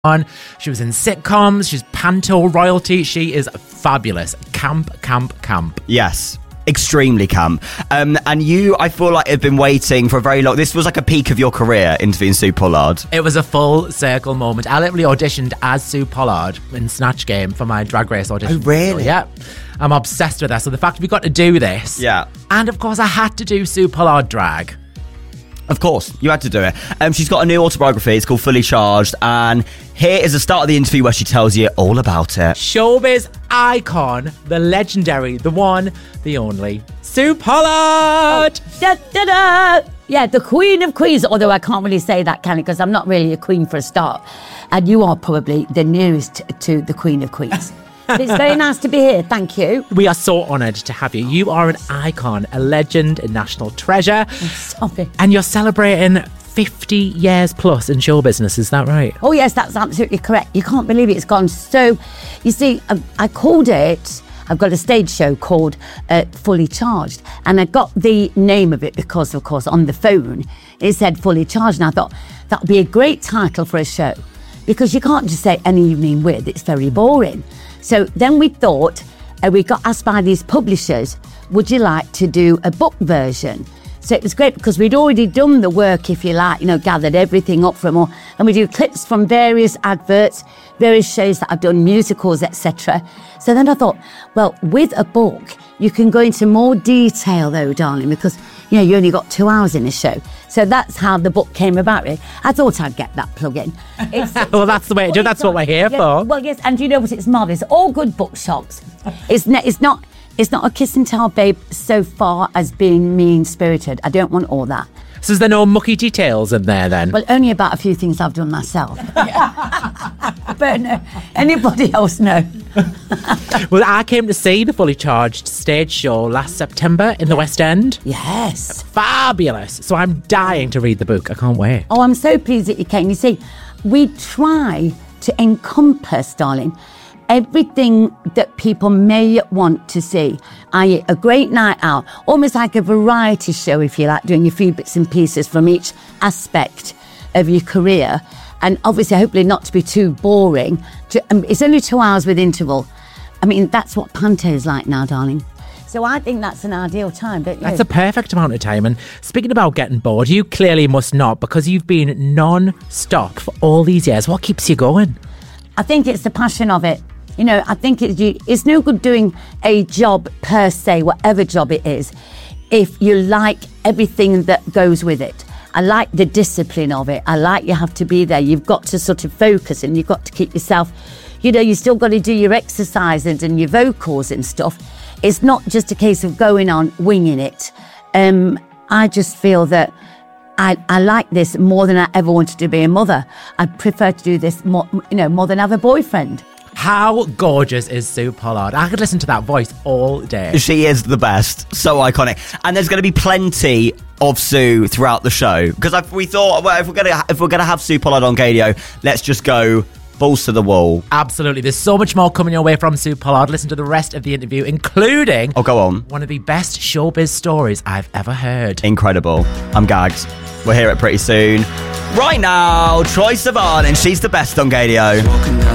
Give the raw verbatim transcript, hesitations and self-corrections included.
on. She was in sitcoms. She's panto royalty. She is fabulous. Camp, camp, camp. Yes. Extremely camp. Um, and you, I feel like, have been waiting for a very long... This was like a peak of your career, interviewing Sue Pollard. It was a full circle moment. I literally auditioned as Sue Pollard in Snatch Game for my Drag Race audition. Oh, really? Yeah. I'm obsessed with her. So the fact we got to do this... Yeah. And, of course, I had to do Sue Pollard drag. Of course, you had to do it. Um, she's got a new autobiography. It's called Fully Charged. And here is the start of the interview where she tells you all about it. Showbiz icon, the legendary, the one, the only, Sue Pollard. Oh, da, da, da. Yeah, the Queen of Queens, although I can't really say that, can I? Because I'm not really a queen for a start. And you are probably the nearest to the Queen of Queens. It's very nice to be here. Thank you. We are so honoured to have you. You are an icon, a legend, a national treasure. Sorry. And you're celebrating fifty years plus in show business. Is that right? Oh, yes, that's absolutely correct. You can't believe it. It's gone so... You see, I, I called it... I've got a stage show called uh, Fully Charged. And I got the name of it because, of course, on the phone, it said Fully Charged. And I thought that would be a great title for a show. Because you can't just say An Evening With. It's very boring. So then we thought, uh, we got asked by these publishers, would you like to do a book version? So it was great because we'd already done the work, if you like, you know, gathered everything up from all, and we do clips from various adverts, various shows that I've done, musicals, et cetera. So then I thought, well, with a book, you can go into more detail though, darling, because, you know, you only got two hours in a show. So that's how the book came about. Really. I thought I'd get that plug in. It's, well, that's the way to do. That's what we're here yeah, for. Well, yes, and you know what? It's marvellous. All good bookshops. It's, ne- it's not. It's not a kiss and tell, babe, so far as being mean-spirited. I don't want all that. So is there no mucky details in there then? Well, only about a few things I've done myself. But no, anybody else, no. Well, I came to see the Fully Charged stage show last September in the West End. Yes. Fabulous. So I'm dying to read the book. I can't wait. Oh, I'm so pleased that you came. You see, we try to encompass, darling, everything that people may want to see, that is a great night out, almost like a variety show, if you like, doing a few bits and pieces from each aspect of your career. And obviously, hopefully not to be too boring. To, um, it's only two hours with interval. I mean, that's what Panto is like now, darling. So I think that's an ideal time, don't you? That's a perfect amount of time. And speaking about getting bored, you clearly must not, because you've been non-stop for all these years. What keeps you going? I think it's the passion of it. You know, I think it's, it's no good doing a job per se, whatever job it is, if you like everything that goes with it. I like the discipline of it. I like you have to be there. You've got to sort of focus and you've got to keep yourself, you know, you still got to do your exercises and your vocals and stuff. It's not just a case of going on winging it. Um, I just feel that I, I like this more than I ever wanted to be a mother. I'd prefer to do this more, you know, more than have a boyfriend. How gorgeous is Sue Pollard? I could listen to that voice all day. She is the best. So iconic. And there's going to be plenty of Sue throughout the show. Because we thought, well, if we're going to if we're going to have Sue Pollard on Gadio, let's just go balls to the wall. Absolutely. There's so much more coming your way from Sue Pollard. Listen to the rest of the interview, including... Oh, go on. One of the best showbiz stories I've ever heard. Incredible. I'm gagged. We'll hear it pretty soon. Right now, Troye Sivan, and she's the best on Gadio.